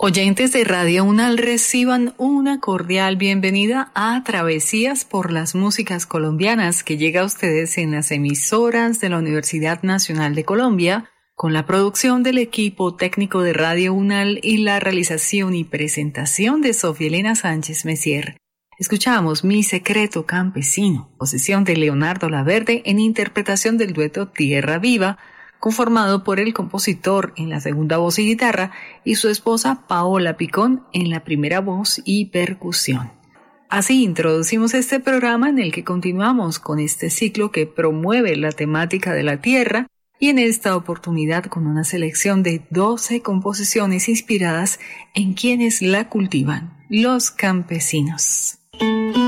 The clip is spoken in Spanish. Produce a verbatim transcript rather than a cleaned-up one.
Oyentes de Radio UNAL, reciban una cordial bienvenida a Travesías por las Músicas Colombianas, que llega a ustedes en las emisoras de la Universidad Nacional de Colombia, con la producción del equipo técnico de Radio UNAL y la realización y presentación de Sofía Elena Sánchez Messier. Escuchamos Mi Secreto Campesino, composición de Leonardo Laverde en interpretación del dueto Tierra Viva, conformado por el compositor en la segunda voz y guitarra y su esposa Paola Picón en la primera voz y percusión. Así introducimos este programa en el que continuamos con este ciclo que promueve la temática de la tierra, y en esta oportunidad con una selección de doce composiciones inspiradas en quienes la cultivan, los campesinos.